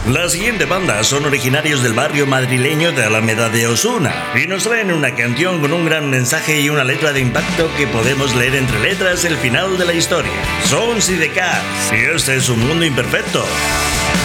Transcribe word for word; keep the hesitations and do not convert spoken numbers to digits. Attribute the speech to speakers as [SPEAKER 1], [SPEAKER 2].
[SPEAKER 1] La siguiente banda son originarios del barrio madrileño de Alameda de Osuna y nos traen una canción con un gran mensaje y una letra de impacto que podemos leer entre letras el final de la historia. Son Sidecar y este es un mundo imperfecto.